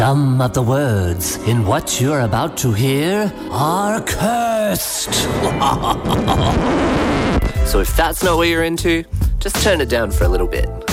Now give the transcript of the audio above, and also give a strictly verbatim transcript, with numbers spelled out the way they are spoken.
Some of the words in what you're about to hear are cursed. So if that's not what you're into, just turn it down for a little bit.